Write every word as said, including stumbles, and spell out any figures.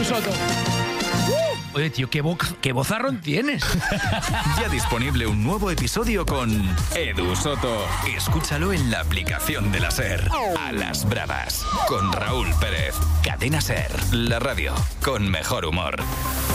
Soto. Oye, tío, ¿qué, bo- qué vozarrón tienes? Ya disponible un nuevo episodio con Edu Soto. Escúchalo en la aplicación de la SER. A las bravas. Con Raúl Pérez. Cadena SER. La radio con mejor humor.